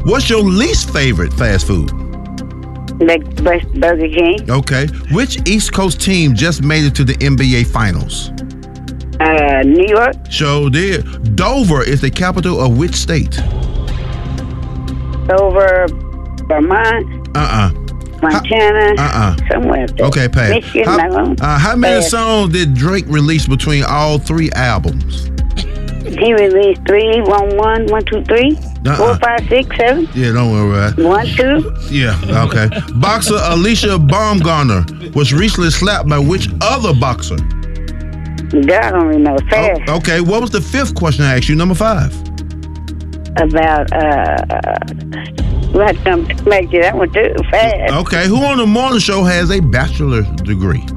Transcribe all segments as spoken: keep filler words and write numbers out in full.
What's your least favorite fast food? Burger King. Okay. Which East Coast team just made it to the N B A Finals? Uh, New York. Sure did. Dover is the capital of which state? Dover, Vermont. Uh-uh. Montana. Uh-uh. Somewhere up there. Okay, Pat. Michigan, How, no. uh, how many Pass. songs did Drake release between all three albums? He released three, one, one, one, two, three, Uh-uh. four, five, six, seven, Yeah, don't worry about it. one, two. Yeah, okay. Boxer Alicia Baumgartner was recently slapped by which other boxer? God, I don't really know. Fast. Oh, okay, what was the fifth question I asked you? Number five. About, uh, we had to come back to that one too. Fast. Okay, who on the morning show has a bachelor's degree?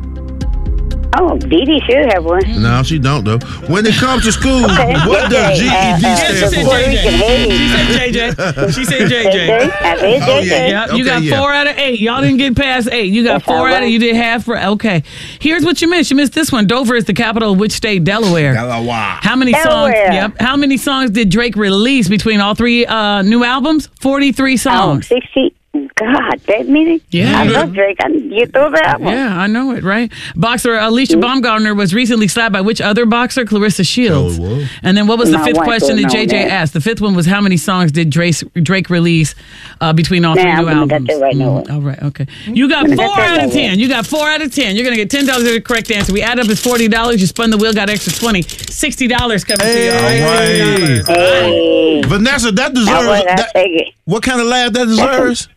Oh, Dee Dee should have one. No, she don't though. When it comes to school, Okay, what does G E D uh, uh, stand she for? said J J. Puerto Rican, She said J J. She said J J J. J. I said Oh, J yeah. J. Yep, you Okay, got yeah. four out of eight. Y'all didn't get past eight. You got That's four all out of right. you did half for okay. Here's what you missed. You missed this one. Dover is the capital of which state? Delaware. Delaware. How many songs? Delaware. Yep. How many songs did Drake release between all three uh, new albums? Forty-three Oh, songs. sixty. God, that many? Yeah. I love Drake. I can get those albums. Yeah, I know it, right? Boxer Alicia Baumgartner was recently slapped by which other boxer? Clarissa Shields. Oh, whoa. And then what was the My fifth wife question would that know J J that. asked? The fifth one was how many songs did Drake, Drake release uh, between all Nah, three I'm new gonna get albums? that right now. Mm, all right, okay. You got I'm gonna four get that out of right ten. now. You got four out of ten. You're going to get ten dollars as the correct answer. We add up as forty dollars. You spun the wheel, got extra twenty. sixty dollars coming to you. All right, Hey. sixty dollars. Hey, Vanessa, that how deserves. would I That, take it? what kind of laugh that deserves?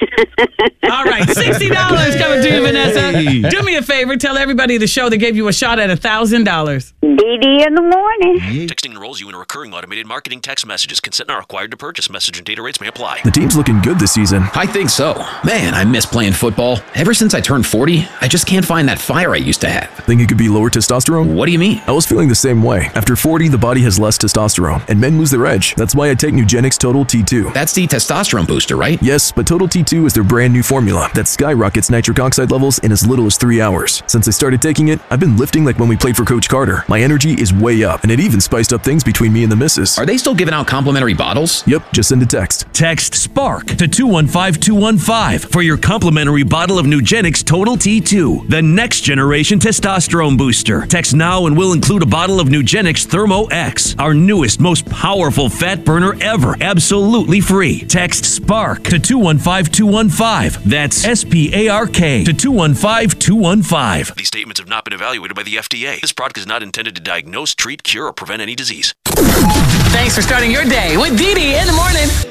All right, sixty dollars coming to you, Vanessa. Hey. Do me a favor. Tell everybody the show that gave you a shot at one thousand dollars. Dee Dee in the morning. Texting enrolls you in a recurring automated marketing text messages. Consent not required to purchase. Message and data rates may apply. The team's looking good this season. I think so. Man, I miss playing football. Ever since I turned forty, I just can't find that fire I used to have. Think it could be lower testosterone? What do you mean? I was feeling the same way. After forty, the body has less testosterone, and men lose their edge. That's why I take Nugenix Total T two. That's the testosterone booster, right? Yes, but Total T two is their brand new formula that skyrockets nitric oxide levels in as little as three hours. Since I started taking it, I've been lifting like when we played for Coach Carter. My energy is way up, and it even spiced up things between me and the missus. Are they still giving out complimentary bottles? Yep, just send a text. Text SPARK to two one five two one five for your complimentary bottle of Nugenix Total T two, the next generation testosterone booster. Text now and we'll include a bottle of Nugenix Thermo X, our newest, most powerful fat burner ever, absolutely free. Text SPARK to two one five two one five. That's S P A R K to two one five two one five. These statements have not been evaluated by the F D A. This product is not intended to diagnose, treat, cure, or prevent any disease. Thanks for starting your day with Dee Dee in the morning.